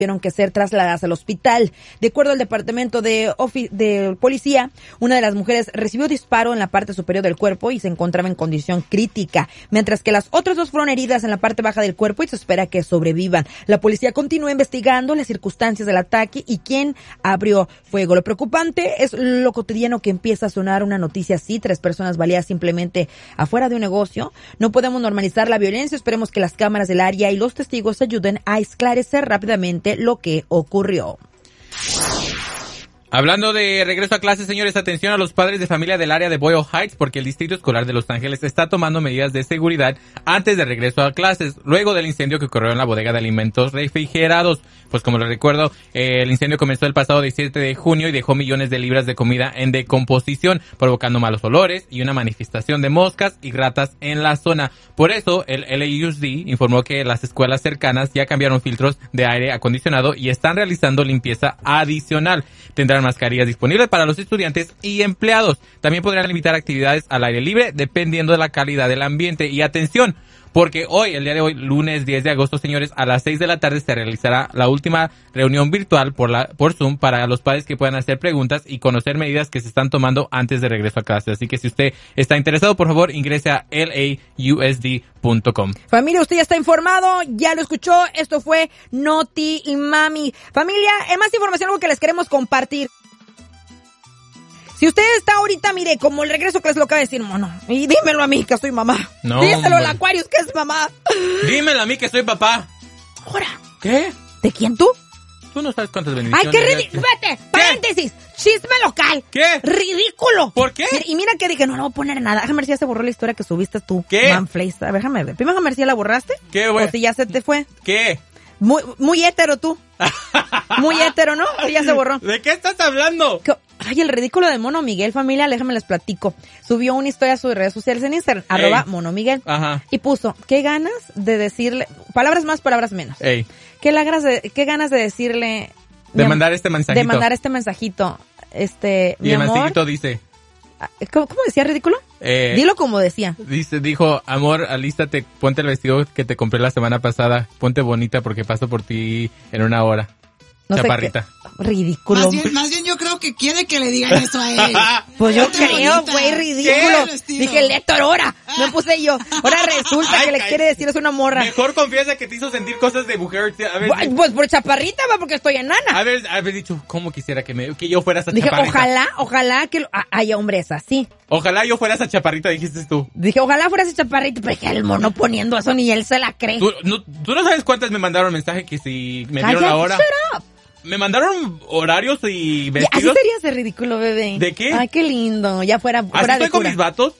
tuvieron que ser trasladadas al hospital. De acuerdo al departamento de policía, una de las mujeres recibió disparo en la parte superior del cuerpo y se encontraba en condición crítica, mientras que las otras dos fueron heridas en la parte baja del cuerpo y se espera que sobrevivan. La policía continúa investigando las circunstancias del ataque y quién abrió fuego. Lo preocupante es lo cotidiano que empieza a sonar una noticia así, 3 personas baleadas simplemente afuera de un negocio. No podemos normalizar la violencia, esperemos que las cámaras del área y los testigos ayuden a esclarecer rápidamente lo que ocurrió. Hablando de regreso a clases, señores, atención a los padres de familia del área de Boyle Heights, porque el Distrito Escolar de Los Ángeles está tomando medidas de seguridad antes de regreso a clases, luego del incendio que ocurrió en la bodega de alimentos refrigerados. Pues como les recuerdo, el incendio comenzó el pasado 17 de junio y dejó millones de libras de comida en decomposición, provocando malos olores y una manifestación de moscas y ratas en la zona. Por eso, el LAUSD informó que las escuelas cercanas ya cambiaron filtros de aire acondicionado y están realizando limpieza adicional. Tendrán mascarillas disponibles para los estudiantes y empleados. También podrán limitar actividades al aire libre dependiendo de la calidad del ambiente. Y atención, porque hoy, el día de hoy, lunes 10 de agosto, señores, a las 6 de la tarde se realizará la última reunión virtual por Zoom para los padres que puedan hacer preguntas y conocer medidas que se están tomando antes de regreso a clase. Así que si usted está interesado, por favor, ingrese a lausd.com. Familia, usted ya está informado, ya lo escuchó, esto fue Noti y Mami. Familia, en más información, algo que les queremos compartir. Si usted está ahorita, mire, como el regreso a clase lo acaba de decir, mono, y dímelo a mí que soy mamá. No, díselo al Aquarius que es mamá. Dímelo a mí que soy papá. Ahora. ¿Qué? ¿De quién tú? Tú no sabes cuántas bendiciones. ¡Ay, qué ridículo! ¡Vete! ¡Paréntesis! ¡Chisme local! ¿Qué? ¡Ridículo! ¿Por qué? Y mira que dije, no voy a poner nada. Déjame ver si ya se borró la historia que subiste tú. ¿Qué? Manflace. A ver, déjame ver. Primero déjame ver si ya la borraste. ¿Qué, güey? O si ya se te fue. ¿Qué? Muy hétero tú. Muy hétero, ¿no? O ya se borró. ¿De qué estás hablando? Ay, el ridículo de Mono Miguel, familia, déjame les platico. Subió una historia a sus redes sociales en Instagram, Ey. @Mono Miguel. Ajá. Y puso, qué ganas de decirle, palabras más, palabras menos. Ey. Qué ganas de decirle. De mandar este mensajito. De mandar este mensajito. Y mi el amor. mensajito dice. ¿Cómo decía, ridículo? Dilo como decía. Dijo, amor, alístate, ponte el vestido que te compré la semana pasada, ponte bonita porque paso por ti en una hora. No Chaparrita. Sé qué, ridículo. Más bien yo creo que quiere que le digan eso a él. Pues yo Ponte creo, bonita. güey, ridículo. ¿Qué? Dije, Héctor, ahora. Me puse yo. Ahora resulta que le quiere decir es una morra. Mejor confianza que te hizo sentir cosas de mujer. A ver, Pues por chaparrita, va, porque estoy enana. haber dicho, ¿cómo quisiera que yo fuera esa Dije, chaparrita? ojalá que haya hombres así. Ojalá yo fuera esa chaparrita, dijiste tú. Dije, ojalá fuera ese chaparrito, pero dije, el mono poniendo eso ni él se la cree. ¿Tú no sabes cuántas me mandaron mensaje que si me dieron la hora? Shut up. Me mandaron horarios y Así vestidos. serías de ridículo, bebé. ¿De qué? Ay, qué lindo. Ya fuera ¿Así de estoy con cura. mis vatos?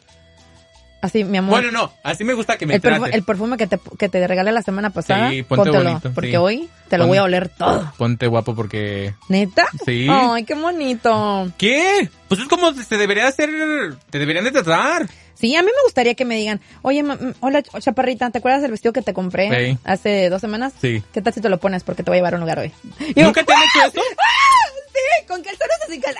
Así, mi amor. Bueno, no, así me gusta que me traten. El perfume que te regalé la semana pasada, Sí, ponte póntelo, bonito, porque sí. hoy te lo voy a oler todo. Ponte guapo porque... ¿Neta? Sí. Ay, qué bonito. ¿Qué? Pues es como se debería hacer... Te deberían de tratar. Sí, a mí me gustaría que me digan, oye, hola, chaparrita, ¿te acuerdas del vestido que te compré Sí. hace 2 semanas? Sí. ¿Qué tal si te lo pones? Porque te voy a llevar a un lugar hoy. Y yo, ¿Nunca te han hecho esto? Sí, con calzones o sin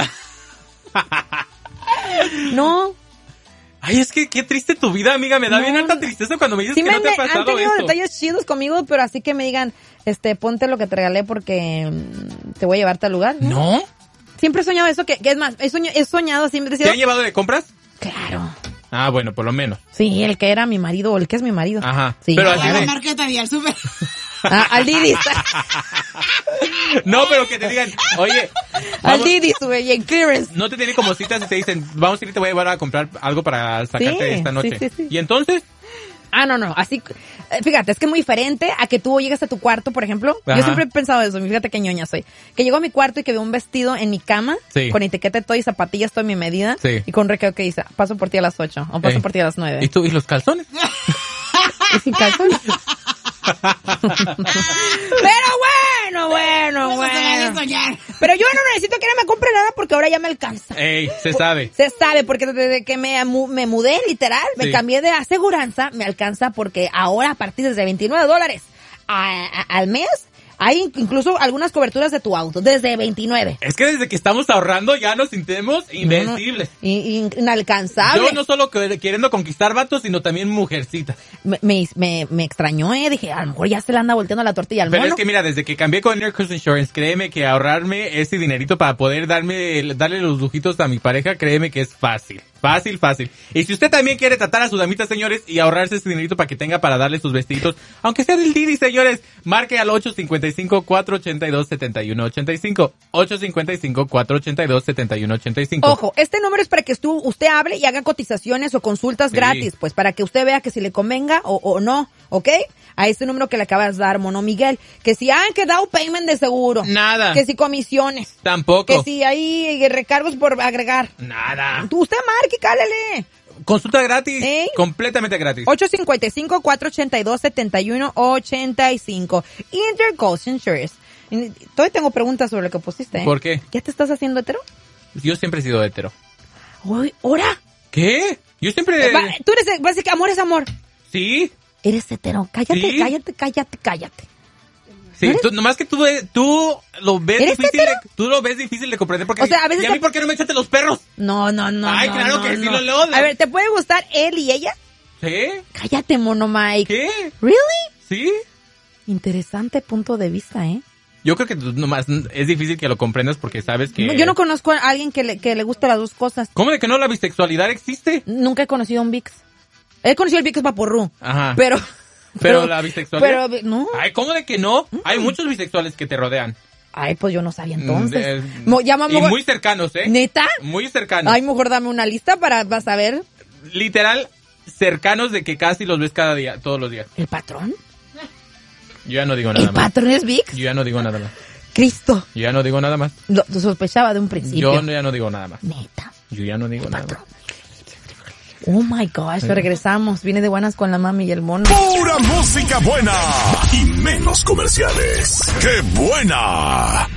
calzones. No. Ay, es que qué triste tu vida, amiga. Me da bien alta tristeza cuando me dices Sí, que no te ha pasado han tenido esto. detalles chidos conmigo, pero así que me digan, ponte lo que te regalé porque te voy a llevarte al lugar. ¿No? Siempre he soñado eso, que es más, he soñado así. ¿Te han llevado de compras? Claro. Ah, bueno, por lo menos. Sí, el que era mi marido, o el que es mi marido. Ajá. Sí, Pero claro. así La de... marqueta y al súper. Al Didi. No, pero que te digan, oye... Al vamos- Didi, sube, y en clearance. No te tienen como citas y te dicen, vamos a ir y te voy a llevar a comprar algo para sacarte Sí, esta noche. sí. Y entonces... Ah, no, así, fíjate, es que es muy diferente a que tú llegas a tu cuarto, por ejemplo. Ajá. Yo siempre he pensado eso, fíjate qué ñoña soy. Que llego a mi cuarto y que veo un vestido en mi cama, Sí. con etiqueta de todo y zapatillas, todo en mi medida, Sí. y con un recreo que dice, paso por ti a las 8, o paso Ey. por ti a las 9. ¿Y tú? ¿Y los calzones? ¿Y sin calzones? Pero bueno. No se vaya a soñar. Pero yo no necesito que nadie me compre nada porque ahora ya me alcanza. Ey, se sabe. Se sabe, porque desde que me mudé, literal, me Sí. cambié de aseguranza, me alcanza porque ahora a partir de $29 al mes, Hay incluso algunas coberturas de tu auto, desde 29. Es que desde que estamos ahorrando ya nos sintemos invencibles. Inalcanzable. Yo no solo queriendo conquistar vatos, sino también mujercitas. Me extrañó, dije, a lo mejor ya se le anda volteando la tortilla al mono. Pero es que mira, desde que cambié con Air Coast Insurance, créeme que ahorrarme ese dinerito para poder darle los lujitos a mi pareja, créeme que es fácil. Fácil. Y si usted también quiere tratar a su damita, señores, y ahorrarse ese dinerito para que tenga para darle sus vestiditos, aunque sea del Didi, señores, marque al 855-482-7185. 855-482-7185. Ojo, este número es para que usted hable y haga cotizaciones o consultas gratis, pues para que usted vea que si le convenga o no, ¿ok? A este número que le acabas de dar, Mono Miguel. Que si han quedado payment de seguro. Nada. Que si comisiones. Tampoco. Que si hay recargos por agregar. Nada. Usted marque, cálele. Consulta gratis. Completamente gratis. 855-482-7185. Intercoast Insurance. Todavía tengo preguntas sobre lo que pusiste. ¿Por qué? ¿Ya te estás haciendo hetero? Yo siempre he sido hetero. ¿Hora? ¿Qué? Yo siempre... Tú eres... Básicamente, amor es amor. Sí. Eres hetero. Cállate, ¿Sí? cállate. Sí, nomás que tú lo ves difícil. Tú lo ves difícil de comprender porque. O sea, a veces. ¿Y a mí por qué no me echaste los perros? No. Ay, claro que sí lo leo. A ver, ¿te puede gustar él y ella? ¿Sí? Cállate, Mono Mike. ¿Qué? ¿Really? Sí. Interesante punto de vista, ¿eh? Yo creo que nomás es difícil que lo comprendas porque sabes que... Yo no conozco a alguien que le guste las dos cosas. ¿Cómo de que no la bisexualidad existe? Nunca he conocido a un Vix. He conocido al Vix Vaporru. Ajá. Pero la bisexualidad... Pero, no. Ay, ¿cómo de que no? Hay muchos bisexuales que te rodean. Ay, pues yo no sabía entonces. Y muy cercanos, ¿eh? ¿Neta? Muy cercanos. Ay, mejor dame una lista para saber. Literal, cercanos de que casi los ves cada día, todos los días. ¿El patrón? Yo ya no digo nada más. ¿El patrón es Vix? Yo ya no digo nada más. Cristo. Yo ya no digo nada más. Lo sospechaba de un principio. Yo ya no digo nada más. Neta. Yo ya no digo nada más. Oh my gosh, regresamos. Viene de buenas con la mami y el mono. Pura música buena y menos comerciales. ¡Qué buena!